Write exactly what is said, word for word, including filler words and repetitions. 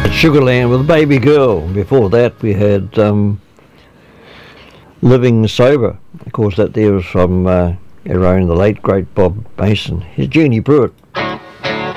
Sugarland with Baby Girl. Before that we had um, Living Sober. Of course that there was from uh, around the late great Bob Mason. Here's Jeannie Pruitt.